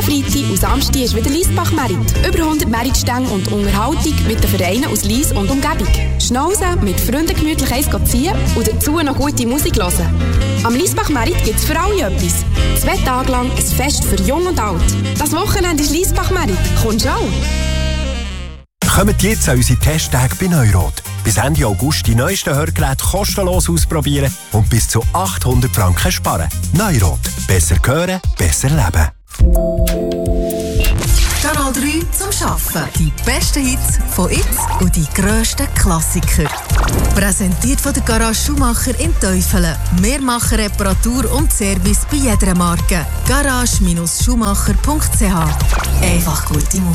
Freitag und Samstag ist wieder Liesbach-Merit. Über 100 Meritstänge und Unterhaltung mit den Vereinen aus Lies und Umgebung. Schnauzen, mit Freunden gemütlich eins ziehen und dazu noch gute Musik hören. Am Liesbach-Merit gibt es für alle etwas. 2 Tage lang ein Fest für Jung und Alt. Das Wochenende ist Liesbach-Merit. Kommst du auch? Kommt jetzt an unsere Testtage bei Neurot. Bis Ende August die neuesten Hörgeräte kostenlos ausprobieren und bis zu 800 Franken sparen. Neurot. Besser hören, besser leben. Kanal 3 zum Arbeiten. Die besten Hits von jetzt und die grössten Klassiker. Präsentiert von der Garage Schumacher in Teufelen. Wir machen Reparatur und Service bei jeder Marke. Garage-Schumacher.ch. Einfach gute Musik.